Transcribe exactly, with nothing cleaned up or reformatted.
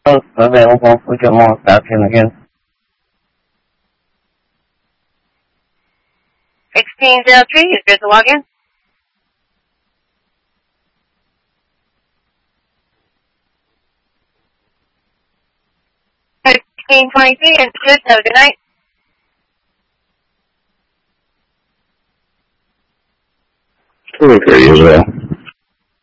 posts available. We get more stuff in again. sixteen oh three is good to log in. sixteen twenty-three is good. Have a good night. Okay, as well.